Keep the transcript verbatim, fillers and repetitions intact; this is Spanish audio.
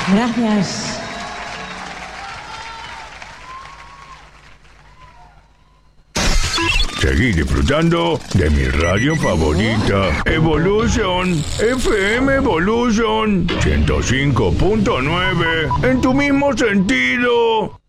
Gracias. Seguí disfrutando de mi radio favorita, Evolution, F M Evolution ciento cinco punto nueve, en tu mismo sentido.